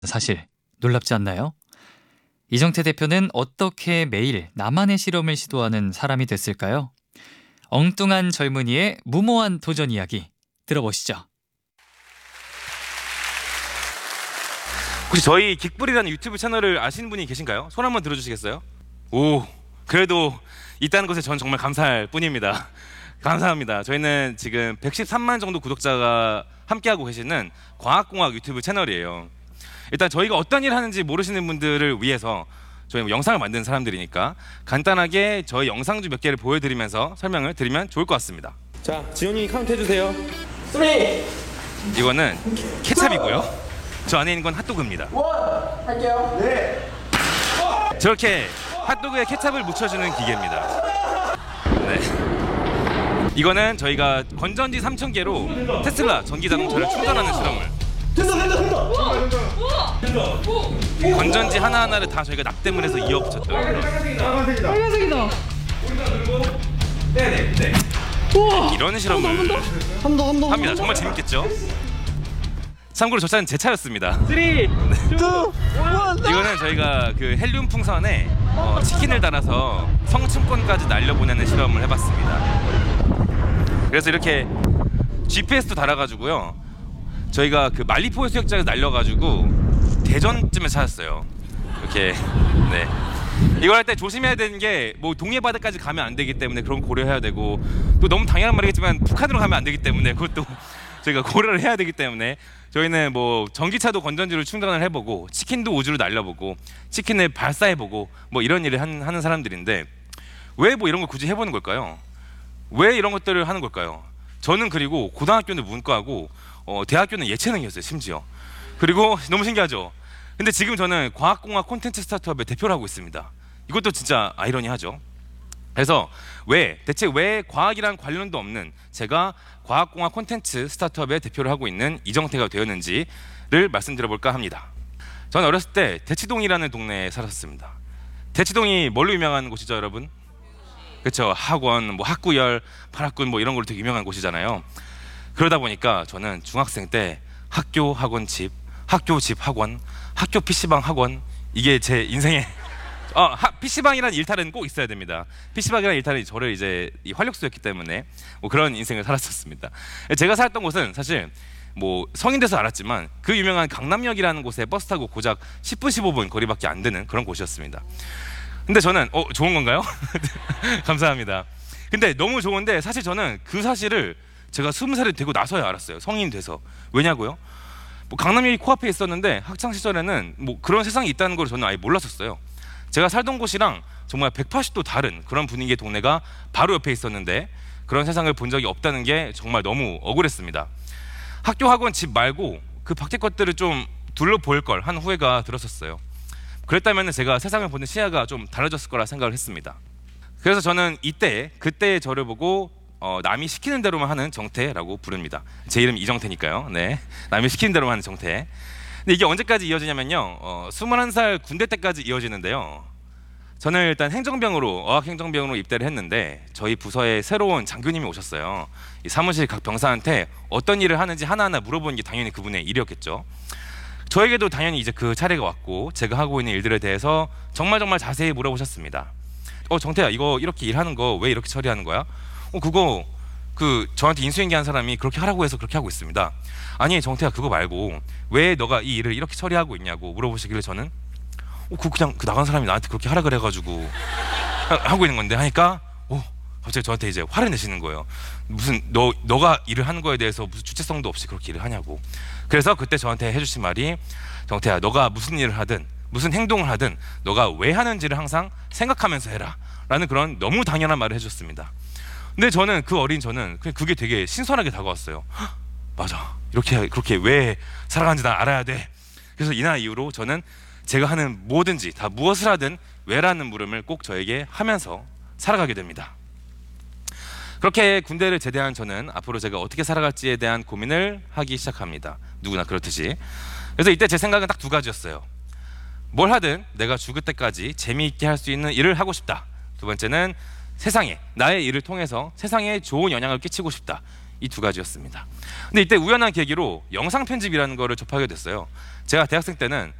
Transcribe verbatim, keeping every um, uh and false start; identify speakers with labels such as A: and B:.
A: 사실 놀랍지 않나요? 이정태 대표는 어떻게 매일 나만의 실험을 시도하는 사람이 됐을까요? 엉뚱한 젊은이의 무모한 도전 이야기 들어보시죠.
B: 혹시 저희 긱불이라는 유튜브 채널을 아시는 분이 계신가요? 손 한번 들어주시겠어요? 오, 그래도 있다는 것에 전 정말 감사할 뿐입니다. 감사합니다. 저희는 지금 백십삼만 정도 구독자가 함께하고 계시는 과학공학 유튜브 채널이에요. 일단 저희가 어떤 일을 하는지 모르시는 분들을 위해서 저희 뭐 영상을 만드는 사람들이니까 간단하게 저희 영상주 몇 개를 보여드리면서 설명을 드리면 좋을 것 같습니다. 자, 지훈이 카운트 해주세요. 삼. 이거는 케찹이고요. 저 안에 있는 건 핫도그입니다.
C: 원 할게요. 네.
B: 저렇게 핫도그에 케찹을 묻혀주는 기계입니다. 네. 이거는 저희가 건전지 삼천 개로 테슬라 전기 자동차를 충전하는 실험을.
C: 된다 된다 된다.
B: 건전지 하나하나를 다 저희가 납땜을 해서 이어 붙였죠.
C: 빨간색이다.
D: 빨간색이다.
B: 네네.
D: 우와.
B: 이런 실험을
C: 한더 한더
B: 합니다. 정말 재밌겠죠? 참고로 저 차는 제 차였습니다.
C: 삼, 이, 일.
B: 이거는 저희가 그 헬륨 풍선에 어, 치킨을 달아서 성층권까지 날려보내는 실험을 해봤습니다. 그래서 이렇게 지피에스도 달아가지고요. 저희가 그 말리포 해수욕장에서 날려가지고 대전쯤에 찾았어요. 이렇게. 네. 이걸 할 때 조심해야 되는 게 뭐 동해 바다까지 가면 안 되기 때문에 그런 거 고려해야 되고, 또 너무 당연한 말이겠지만 북한으로 가면 안 되기 때문에 그것도 저희가 고려를 해야 되기 때문에 저희는 뭐 전기차도 건전지로 충전을 해보고 치킨도 우주로 날려보고 치킨을 발사해보고 뭐 이런 일을 한, 하는 사람들인데, 왜 뭐 이런 걸 굳이 해보는 걸까요? 왜 이런 것들을 하는 걸까요? 저는 그리고 고등학교는 문과고 어, 대학교는 예체능이었어요, 심지어. 그리고 너무 신기하죠? 근데 지금 저는 과학공학 콘텐츠 스타트업의 대표를 하고 있습니다. 이것도 진짜 아이러니하죠? 그래서 왜, 대체 왜 과학이랑 관련도 없는 제가 과학공학 콘텐츠 스타트업의 대표를 하고 있는 이정태가 되었는지를 말씀드려볼까 합니다. 저는 어렸을 때 대치동이라는 동네에 살았습니다. 대치동이 뭘로 유명한 곳이죠, 여러분? 그렇죠. 학원, 뭐 학구열, 발학군 뭐 이런 걸로 되게 유명한 곳이잖아요. 그러다 보니까 저는 중학생 때 학교, 학원, 집, 학교, 집, 학원, 학교 피시방, 학원, 이게 제 인생의 어, 하, 피시방이라는 일탈은 꼭 있어야 됩니다. 피시방이라는 일탈은 저를 이제 이 활력소였기 때문에 뭐 그런 인생을 살았었습니다. 제가 살았던 곳은 사실 뭐 성인 돼서 알았지만 그 유명한 강남역이라는 곳에 버스 타고 고작 십 분 십오 분 거리밖에 안 되는 그런 곳이었습니다. 근데 저는 어 좋은 건가요? 감사합니다. 근데 너무 좋은데 사실 저는 그 사실을 제가 스무 살이 되고 나서야 알았어요. 성인 돼서. 왜냐고요? 뭐 강남역이 코앞에 있었는데 학창 시절에는 뭐 그런 세상이 있다는 걸 저는 아예 몰랐었어요. 제가 살던 곳이랑 정말 백팔십 도 다른 그런 분위기의 동네가 바로 옆에 있었는데 그런 세상을 본 적이 없다는 게 정말 너무 억울했습니다. 학교, 학원, 집 말고 그 밖에 것들을 좀 둘러볼 걸 한 후회가 들었었어요. 그랬다면 제가 세상을 보는 시야가 좀 달라졌을 거라 생각을 했습니다. 그래서 저는 이때 그때의 저를 보고 어, 남이 시키는 대로만 하는 정태라고 부릅니다. 제 이름이 이정태니까요. 네, 남이 시키는 대로만 하는 정태. 근데 이게 언제까지 이어지냐면요, 어, 스물한 살 군대 때까지 이어지는데요. 저는 일단 행정병으로 어학행정병으로 입대를 했는데 저희 부서에 새로운 장교님이 오셨어요. 이 사무실 각 병사한테 어떤 일을 하는지 하나하나 물어보는 게 당연히 그분의 일이었겠죠. 저에게도 당연히 이제 그 차례가 왔고 제가 하고 있는 일들에 대해서 정말 정말 자세히 물어보셨습니다. 어, 정태야, 이거 이렇게 일하는 거 왜 이렇게 처리하는 거야? 어, 그거 그 저한테 인수인계한 사람이 그렇게 하라고 해서 그렇게 하고 있습니다. 아니, 정태야, 그거 말고 왜 너가 이 일을 이렇게 처리하고 있냐고 물어보시길래 저는 어, 그 그냥 그 나간 사람이 나한테 그렇게 하라 그래가지고 하고 있는 건데 하니까 어, 갑자기 저한테 이제 화를 내시는 거예요. 무슨 너 너가 일을 하는 거에 대해서 무슨 주체성도 없이 그렇게 일을 하냐고. 그래서 그때 저한테 해주신 말이, 정태야, 너가 무슨 일을 하든 무슨 행동을 하든 너가 왜 하는지를 항상 생각하면서 해라 라는 그런 너무 당연한 말을 해줬습니다. 근데 저는 그 어린 저는 그냥 그게 되게 신선하게 다가왔어요. 헉, 맞아, 이렇게 그렇게 왜 살아가는지 난 알아야 돼. 그래서 이날 이후로 저는 제가 하는 뭐든지 다 무엇을 하든 왜라는 물음을 꼭 저에게 하면서 살아가게 됩니다. 그렇게 군대를 제대한 저는 앞으로 제가 어떻게 살아갈지에 대한 고민을 하기 시작합니다. 누구나 그렇듯이. 그래서 이때 제 생각은 딱 두 가지였어요. 뭘 하든 내가 죽을 때까지 재미있게 할 수 있는 일을 하고 싶다. 두 번째는 세상에 나의 일을 통해서 세상에 좋은 영향을 끼치고 싶다. 이 두 가지였습니다. 근데 이때 우연한 계기로 영상 편집이라는 거를 접하게 됐어요. 제가 대학생 때는